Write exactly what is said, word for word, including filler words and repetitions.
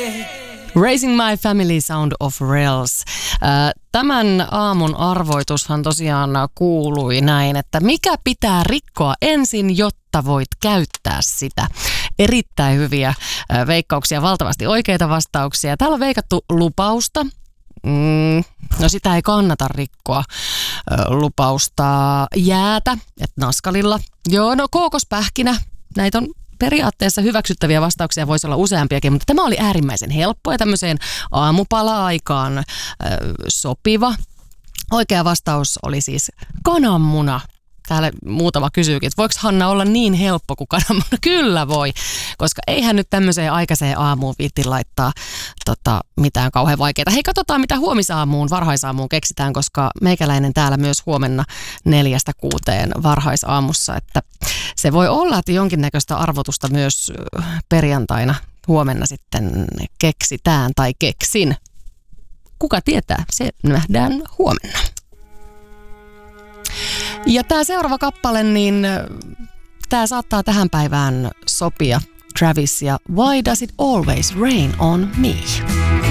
Raising My Family, Sound of Rails. Tämän aamun arvoitushan tosiaan kuului näin, että mikä pitää rikkoa ensin, jotta voit käyttää sitä. Erittäin hyviä veikkauksia, valtavasti oikeita vastauksia. Täällä on veikattu lupausta. Mm, no sitä ei kannata rikkoa. Lupausta jäätä, että naskalilla. Joo, no kookospähkinä. Näitä on periaatteessa hyväksyttäviä vastauksia, voisi olla useampiakin, mutta tämä oli äärimmäisen helppo ja tämmöiseen aamupala-aikaan ö, sopiva. Oikea vastaus oli siis kananmuna. Täällä muutama kysyykin, että voiko Hanna olla niin helppo kuin kananmuna? Kyllä voi, koska eihän nyt tämmöiseen aikaiseen aamuun viitti laittaa tota, mitään kauhean vaikeaa. Hei, katsotaan mitä huomisaamuun, varhaisaamuun keksitään, koska meikäläinen täällä myös huomenna neljästä kuuteen varhaisaamussa. Että se voi olla, että jonkinnäköistä arvotusta myös perjantaina huomenna sitten keksitään tai keksin. Kuka tietää, se nähdään huomenna. Ja tämä seuraava kappale, niin tämä saattaa tähän päivään sopia. Travis ja Why Does It Always Rain on Me?